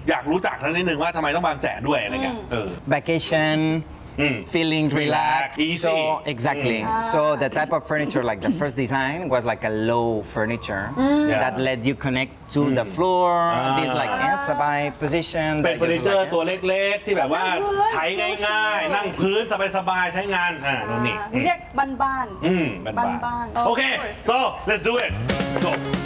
อยากรู้จักทั้งนิดนึงว่าทำไมต้องบางแสนด้วยอะไรเงี้ย vacation feeling relaxed easy. so exactly so the type of furniture like the first design was like a low furniture that let you connect to the floor this like สบาย position เป็นเฟอร์นิเจอร์ตัวเล็กๆที่แบบว่าใช้ง่ายๆนั่งพื้นสบายๆใช้งานตรงนี้เรียกบ้านๆบ้านๆโอเค so let's do it go